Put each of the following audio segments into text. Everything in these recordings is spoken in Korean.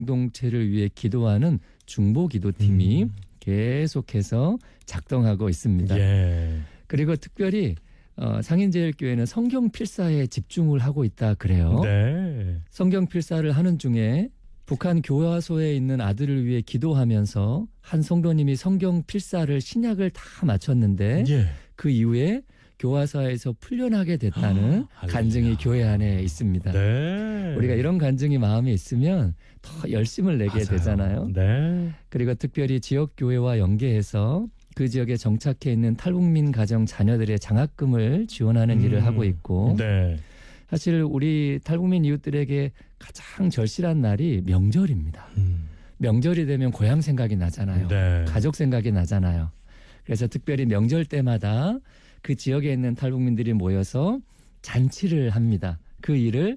공동체를 위해 기도하는 중보기도팀이 계속해서 작동하고 있습니다. 예. 그리고 특별히 상인제일교회는 성경 필사에 집중을 하고 있다 그래요. 네. 성경 필사를 하는 중에 북한 교화소에 있는 아들을 위해 기도하면서 한 성도님이 성경 필사를 신약을 다 마쳤는데 예. 그 이후에 교화소에서 풀려나게 됐다는 간증이 교회 안에 있습니다. 네. 우리가 이런 간증이 마음에 있으면 더 열심을 내게 맞아요. 되잖아요. 네. 그리고 특별히 지역교회와 연계해서 그 지역에 정착해 있는 탈북민 가정 자녀들의 장학금을 지원하는 일을 하고 있고 네. 사실 우리 탈북민 이웃들에게 가장 절실한 날이 명절입니다. 명절이 되면 고향 생각이 나잖아요. 네. 가족 생각이 나잖아요. 그래서 특별히 명절 때마다 그 지역에 있는 탈북민들이 모여서 잔치를 합니다. 그 일을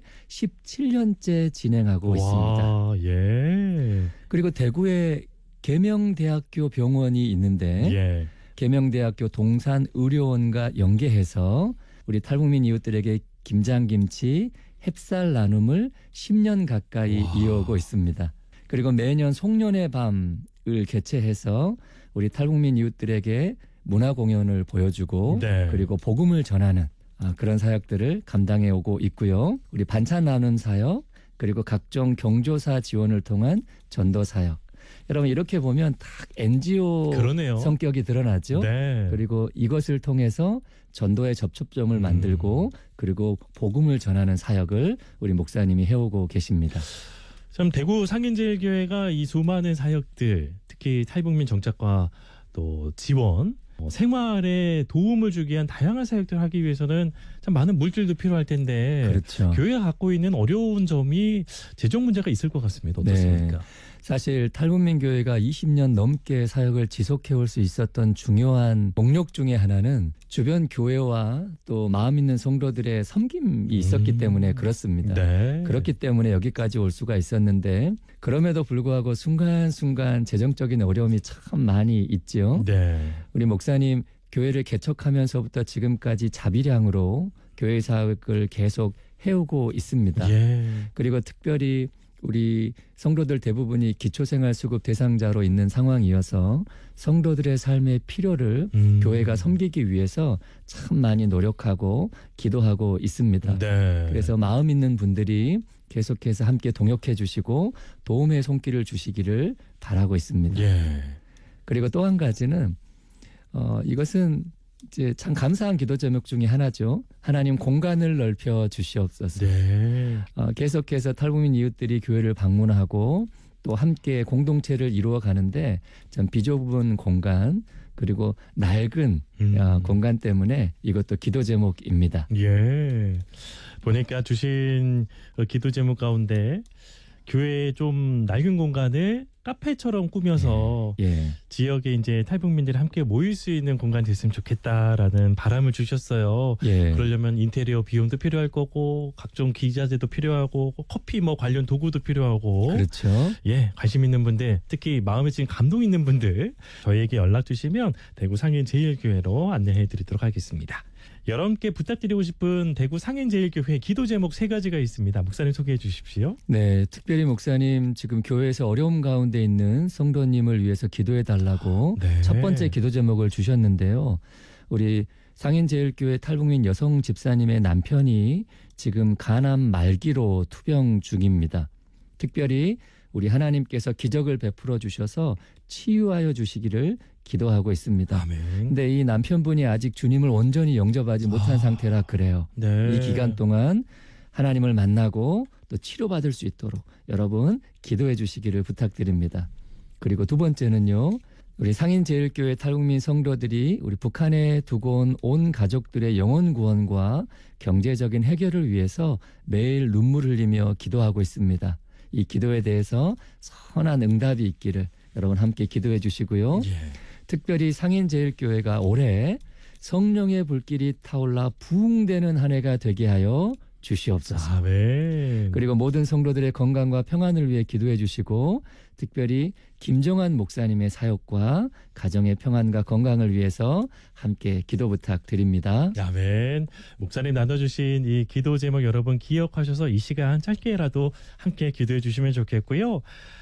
17년째 진행하고 있습니다. 와, 예. 그리고 대구에 계명대학교 병원이 있는데 예. 계명대학교 동산의료원과 연계해서 우리 탈북민 이웃들에게 김장김치, 햅쌀 나눔을 10년 가까이 이어오고 있습니다. 그리고 매년 송년회 밤을 개최해서 우리 탈북민 이웃들에게 문화 공연을 보여주고 네. 그리고 복음을 전하는 그런 사역들을 감당해 오고 있고요. 우리 반찬 나눔 사역 그리고 각종 경조사 지원을 통한 전도 사역. 여러분 이렇게 보면 딱 NGO 그러네요. 성격이 드러나죠. 네. 그리고 이것을 통해서 전도의 접촉점을 만들고 그리고 복음을 전하는 사역을 우리 목사님이 해오고 계십니다. 참 대구 상인제일교회가 이 수많은 사역들, 특히 탈북민 정착과 또 지원, 생활에 도움을 주기 위한 다양한 사역들을 하기 위해서는 참 많은 물질도 필요할 텐데 그렇죠. 교회가 갖고 있는 어려운 점이 재정 문제가 있을 것 같습니다. 어떻습니까? 네. 사실 탈북민 교회가 20년 넘게 사역을 지속해올 수 있었던 중요한 동력 중에 하나는 주변 교회와 또 마음 있는 성도들의 섬김이 있었기 때문에 그렇습니다. 네. 그렇기 때문에 여기까지 올 수가 있었는데 그럼에도 불구하고 순간순간 재정적인 어려움이 참 많이 있지요. 네. 우리 목사님 교회를 개척하면서부터 지금까지 자비량으로 교회 사역을 계속 해오고 있습니다. 예. 그리고 특별히 우리 성도들 대부분이 기초생활수급 대상자로 있는 상황이어서 성도들의 삶의 필요를 교회가 섬기기 위해서 참 많이 노력하고 기도하고 있습니다. 네. 그래서 마음 있는 분들이 계속해서 함께 동역해 주시고 도움의 손길을 주시기를 바라고 있습니다. 예. 그리고 또 한 가지는 이것은 이제 참 감사한 기도 제목 중에 하나죠. 하나님 공간을 넓혀 주시옵소서. 네. 계속해서 탈북민 이웃들이 교회를 방문하고 또 함께 공동체를 이루어 가는데 참 비좁은 공간 그리고 낡은 공간 때문에 이것도 기도 제목입니다. 예. 보니까 주신 기도 제목 가운데 교회의 좀 낡은 공간을 카페처럼 꾸며서 예. 지역에 이제 탈북민들이 함께 모일 수 있는 공간이 됐으면 좋겠다라는 바람을 주셨어요. 예. 그러려면 인테리어 비용도 필요할 거고 각종 기자재도 필요하고 커피 뭐 관련 도구도 필요하고 그렇죠. 예, 관심 있는 분들 특히 마음에 지금 감동 있는 분들 저희에게 연락 주시면 대구 상인제일교회로 안내해 드리도록 하겠습니다. 여러분께 부탁드리고 싶은 대구 상인제일교회 기도 제목 3가지가 있습니다. 목사님 소개해 주십시오. 네, 특별히 목사님 지금 교회에서 어려움 가운데 있는 성도님을 위해서 기도해 달라고 네. 첫 번째 기도 제목을 주셨는데요. 우리 상인제일교회 탈북민 여성 집사님의 남편이 지금 간암 말기로 투병 중입니다. 특별히 우리 하나님께서 기적을 베풀어 주셔서 치유하여 주시기를 기도하고 있습니다. 아멘. 근데 이 남편분이 아직 주님을 온전히 영접하지 못한 상태라 그래요. 네. 이 기간 동안 하나님을 만나고 또 치료받을 수 있도록 여러분 기도해 주시기를 부탁드립니다. 그리고 두 번째는요. 우리 상인제일교회 탈북민 성도들이 우리 북한에 두고 온 가족들의 영혼 구원과 경제적인 해결을 위해서 매일 눈물 흘리며 기도하고 있습니다. 이 기도에 대해서 선한 응답이 있기를 여러분 함께 기도해 주시고요. 예. 특별히 상인제일교회가 올해 성령의 불길이 타올라 부흥되는 한 해가 되게 하여 주시옵소서. 아멘. 그리고 모든 성도들의 건강과 평안을 위해 기도해 주시고 특별히 김정환 목사님의 사역과 가정의 평안과 건강을 위해서 함께 기도 부탁드립니다. 아멘. 목사님 나눠주신 이 기도 제목 여러분 기억하셔서 이 시간 짧게라도 함께 기도해 주시면 좋겠고요.